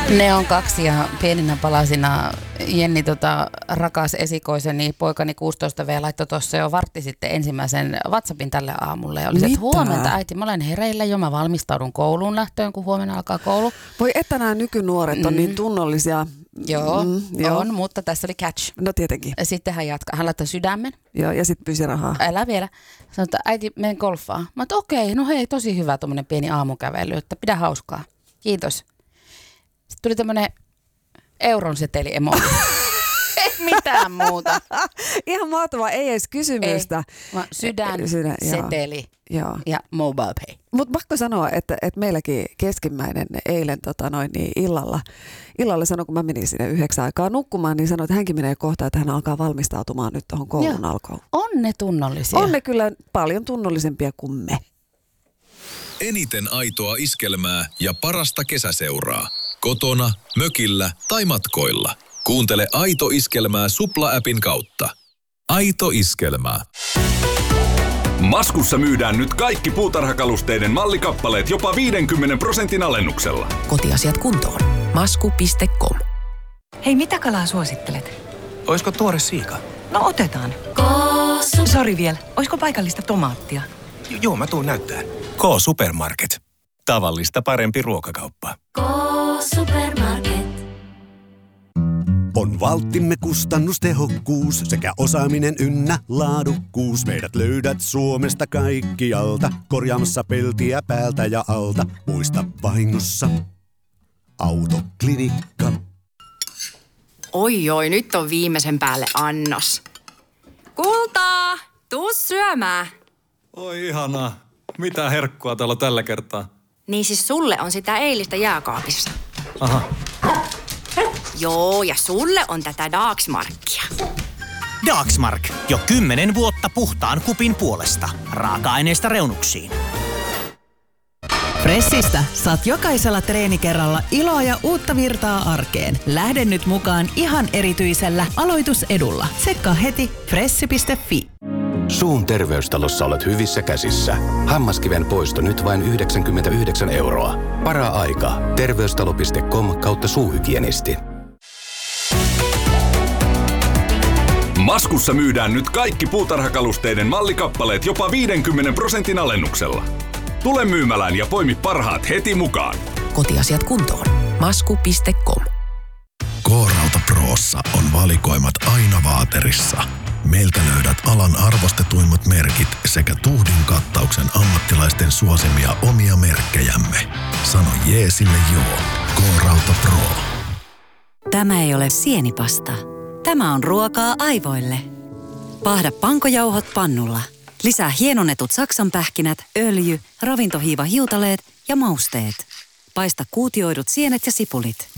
Ne on 2 ja pieninä palasina Jenni rakas esikoiseni, poikani 16V laittoi tuossa jo vartti sitten ensimmäisen WhatsAppin tälle aamulle. Ja oli se, että huomenta äiti, mä olen hereillä jo, mä valmistaudun kouluun lähtöön, kun huomenna alkaa koulu. Voi että nämä nykynuoret on niin tunnollisia. Joo, on, mutta tässä oli catch. No tietenkin. Sitten hän jatkaa, hän laittoi sydämen. Joo, ja sitten pyysi rahaa. Älä vielä. Sanoi, että äiti, menen golfaan. Mä oon, okei, no hei, tosi hyvä tuommoinen pieni aamukävely, että pidä hauskaa. Kiitos. Sitten tuli tämmönen euron seteli emoji. Ei mitään muuta. Ihan mahtavaa, ei edes kysymystä. Sydän, seteli ja mobile pay. Mutta pakko sanoa, että meilläkin keskimmäinen eilen illalla sanoi, kun mä menin sinne 9 aikaa nukkumaan, niin sanoi, että hänkin menee kohta, että hän alkaa valmistautumaan nyt tuohon koulun alkoon. On ne tunnollisia. On ne kyllä paljon tunnollisempia kuin me. Eniten aitoa iskelmää ja parasta kesäseuraa. Kotona, mökillä tai matkoilla. Kuuntele Aito Iskelmää Supla-appin kautta. Aito Iskelmää. Maskussa myydään nyt kaikki puutarhakalusteiden mallikappaleet jopa 50% alennuksella. Kotiasiat kuntoon. Masku.com. Hei, mitä kalaa suosittelet? Oisko tuore siika? No otetaan. Sori vielä, oisko paikallista tomaattia? Joo, mä tuun näyttää. K-Supermarket. Tavallista parempi ruokakauppa. K-Supermarket. On valttimme kustannustehokkuus sekä osaaminen ynnä laadukkuus. Meidät löydät Suomesta kaikkialta, korjaamassa peltiä päältä ja alta. Muista vahingossa Autoklinikka. Oi, nyt on viimeisen päälle annos. Kultaa, tuu syömään. Oi ihanaa. Mitä herkkua täällä tällä kertaa? Niin siis sulle on sitä eilistä jääkaapissa. Aha. Joo, ja sulle on tätä Dagsmarkia. Dagsmark. Jo 10 vuotta puhtaan kupin puolesta. Raaka-aineista reunuksiin. Fressistä saat jokaisella treenikerralla iloa ja uutta virtaa arkeen. Lähde nyt mukaan ihan erityisellä aloitusedulla. Tsekkaa heti fressi.fi. Suun terveystalossa olet hyvissä käsissä. Hammaskiven poisto nyt vain 99 €. Para-aika. Terveystalo.com/suuhygienisti. Maskussa myydään nyt kaikki puutarhakalusteiden mallikappaleet jopa 50% alennuksella. Tule myymälään ja poimi parhaat heti mukaan. Kotiasiat kuntoon. Masku.com. K-Rauta Prossa on valikoimat aina vaaterissa. Meiltä löydät alan arvostetuimmat merkit sekä tuhdin kattauksen ammattilaisten suosimia omia merkkejämme. Sano jeesille joo. K-Rauta Pro. Tämä ei ole sienipasta. Tämä on ruokaa aivoille. Paahda pankojauhot pannulla. Lisää hienonnetut saksanpähkinät, öljy, ravintohiivahiutaleet ja mausteet. Paista kuutioidut sienet ja sipulit.